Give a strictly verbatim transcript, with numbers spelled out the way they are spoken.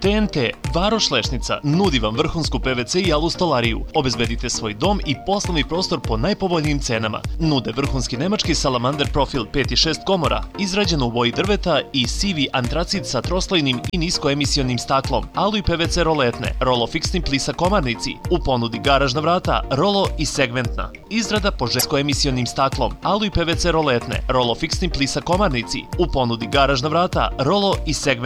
T N T Varoš Lešnica nudi vam vrhunsku P V C i alu stolariju. Obezbedite svoj dom i poslovni prostor po najpovoljnijim cenama. Nude vrhunski nemački salamander profil pet i šest komora, izrađen u boji drveta i sivi antracit sa troslojnim i niskoemisionim staklom, alu i P V C roletne, rolo fiksni plisa komarnici, u ponudi garažna vrata, rolo i segmentna. Izrada po ženskoemisionim staklom, alu i P V C roletne, rolo fiksni plisa komarnici, u ponudi garažna vrata, rolo i segmentna.